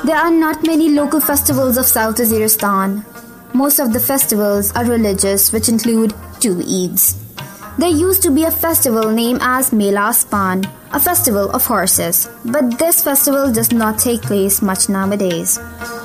There are not many local festivals of South Waziristan. Most of the festivals are religious, which include 2 Eids. There used to be a festival named as Mela Aspan, a festival of horses, but this festival does not take place much nowadays.